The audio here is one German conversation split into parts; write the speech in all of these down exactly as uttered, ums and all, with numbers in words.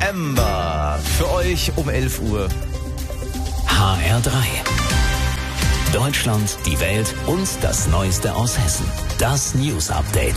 Amber. Für euch um elf Uhr. H R drei. Deutschland, die Welt und das Neueste aus Hessen. Das News Update.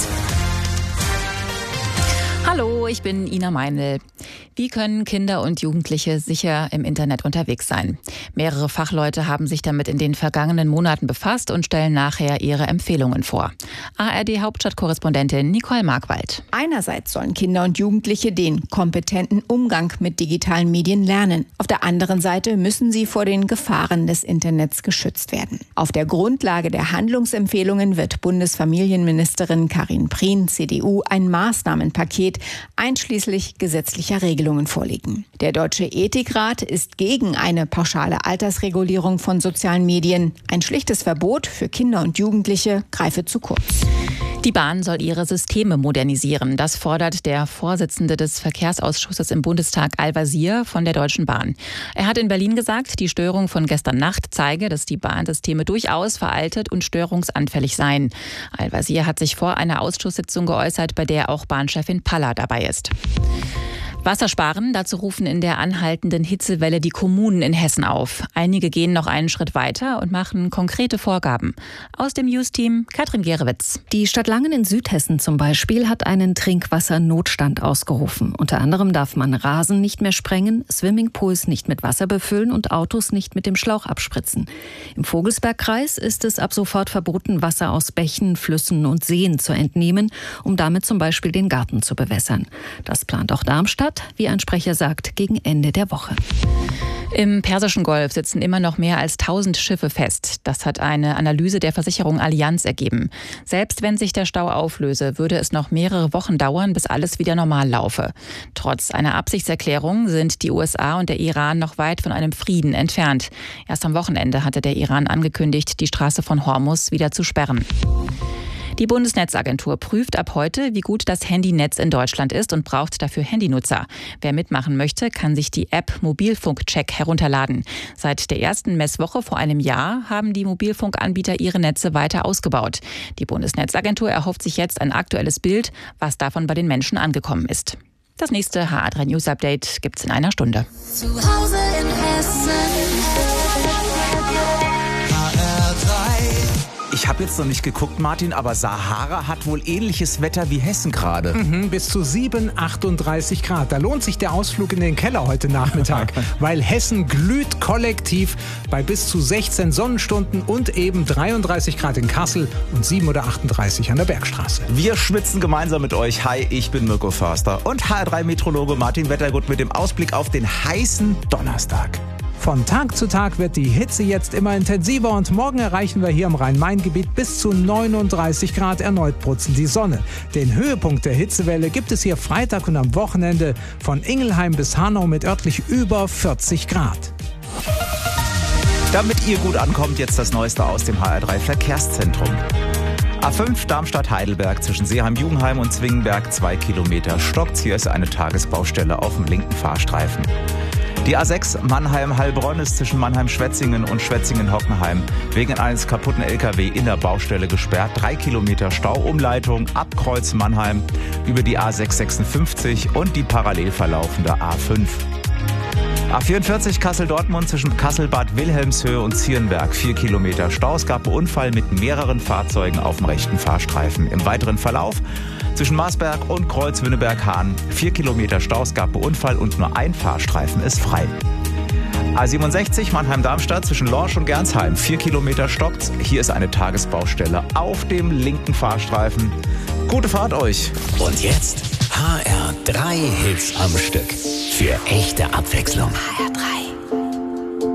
Hallo, ich bin Ina Meinl. Wie können Kinder und Jugendliche sicher im Internet unterwegs sein? Mehrere Fachleute haben sich damit in den vergangenen Monaten befasst und stellen nachher ihre Empfehlungen vor. A R D-Hauptstadtkorrespondentin Nicole Markwald. Einerseits sollen Kinder und Jugendliche den kompetenten Umgang mit digitalen Medien lernen. Auf der anderen Seite müssen sie vor den Gefahren des Internets geschützt werden. Auf der Grundlage der Handlungsempfehlungen wird Bundesfamilienministerin Karin Prien, C D U, ein Maßnahmenpaket einschließlich gesetzlicher Regelungen vorlegen. Der Deutsche Ethikrat ist gegen eine pauschale Altersregulierung von sozialen Medien. Ein schlichtes Verbot für Kinder und Jugendliche greife zu kurz. Die Bahn soll ihre Systeme modernisieren. Das fordert der Vorsitzende des Verkehrsausschusses im Bundestag, Al-Wazir, von der Deutschen Bahn. Er hat in Berlin gesagt, die Störung von gestern Nacht zeige, dass die Bahnsysteme durchaus veraltet und störungsanfällig seien. Al-Wazir hat sich vor einer Ausschusssitzung geäußert, bei der auch Bahnchefin Palla dabei ist. Wasser sparen, dazu rufen in der anhaltenden Hitzewelle die Kommunen in Hessen auf. Einige gehen noch einen Schritt weiter und machen konkrete Vorgaben. Aus dem News-Team Katrin Gerewitz. Die Stadt Langen in Südhessen zum Beispiel hat einen Trinkwassernotstand ausgerufen. Unter anderem darf man Rasen nicht mehr sprengen, Swimmingpools nicht mit Wasser befüllen und Autos nicht mit dem Schlauch abspritzen. Im Vogelsbergkreis ist es ab sofort verboten, Wasser aus Bächen, Flüssen und Seen zu entnehmen, um damit zum Beispiel den Garten zu bewässern. Das plant auch Darmstadt, wie ein Sprecher sagt, gegen Ende der Woche. Im Persischen Golf sitzen immer noch mehr als tausend Schiffe fest. Das hat eine Analyse der Versicherung Allianz ergeben. Selbst wenn sich der Stau auflöse, würde es noch mehrere Wochen dauern, bis alles wieder normal laufe. Trotz einer Absichtserklärung sind die U S A und der Iran noch weit von einem Frieden entfernt. Erst am Wochenende hatte der Iran angekündigt, die Straße von Hormuz wieder zu sperren. Die Bundesnetzagentur prüft ab heute, wie gut das Handynetz in Deutschland ist und braucht dafür Handynutzer. Wer mitmachen möchte, kann sich die App Mobilfunkcheck herunterladen. Seit der ersten Messwoche vor einem Jahr haben die Mobilfunkanbieter ihre Netze weiter ausgebaut. Die Bundesnetzagentur erhofft sich jetzt ein aktuelles Bild, was davon bei den Menschen angekommen ist. Das nächste H R drei News Update gibt's in einer Stunde. Zu Hause in Hessen. Ich habe jetzt noch nicht geguckt, Martin, aber Sahara hat wohl ähnliches Wetter wie Hessen gerade. Mhm, bis zu sieben, achtunddreißig Grad. Da lohnt sich der Ausflug in den Keller heute Nachmittag, weil Hessen glüht kollektiv bei bis zu sechzehn Sonnenstunden und eben dreiunddreißig Grad in Kassel und sieben oder achtunddreißig an der Bergstraße. Wir schwitzen gemeinsam mit euch. Hi, ich bin Mirko Förster und H R drei Meteorologe Martin Wettergut mit dem Ausblick auf den heißen Donnerstag. Von Tag zu Tag wird die Hitze jetzt immer intensiver und morgen erreichen wir hier im Rhein-Main-Gebiet bis zu neununddreißig Grad. Erneut brutzelt die Sonne. Den Höhepunkt der Hitzewelle gibt es hier Freitag und am Wochenende von Ingelheim bis Hanau mit örtlich über vierzig Grad. Damit ihr gut ankommt, jetzt das Neueste aus dem H R drei Verkehrszentrum. A fünf Darmstadt-Heidelberg zwischen Seeheim-Jugenheim und Zwingenberg, zwei Kilometer stockt's. Hier ist eine Tagesbaustelle auf dem linken Fahrstreifen. Die A sechs Mannheim-Heilbronn ist zwischen Mannheim-Schwetzingen und Schwetzingen-Hockenheim wegen eines kaputten L K W in der Baustelle gesperrt. Drei Kilometer Stauumleitung ab Kreuz Mannheim über die A sechs sechsundfünfzig und die parallel verlaufende A fünf. A vierundvierzig Kassel-Dortmund zwischen Kassel-Bad Wilhelmshöhe und Zierenberg. Vier Kilometer Stau. Es gab einen Unfall mit mehreren Fahrzeugen auf dem rechten Fahrstreifen. Im weiteren Verlauf zwischen Marsberg und Kreuz-Wünneberg-Hahn. Vier Kilometer Stau. Es gab einen Unfall und nur ein Fahrstreifen ist frei. A siebenundsechzig Mannheim-Darmstadt zwischen Lorsch und Gernsheim. Vier Kilometer stockt. Hier ist eine Tagesbaustelle auf dem linken Fahrstreifen. Gute Fahrt euch. Und jetzt H R drei Hits am Stück. Für echte Abwechslung. H R drei.